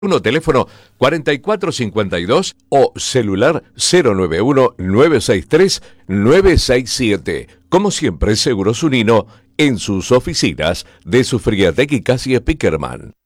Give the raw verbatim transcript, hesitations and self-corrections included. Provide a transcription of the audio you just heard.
uno teléfono cuarenta y cuatro cincuenta y dos o celular cero nueve uno nueve seis tres nueve seis siete. Como siempre, Seguros Unino en sus oficinas de Sufriatec y Casi Spickerman.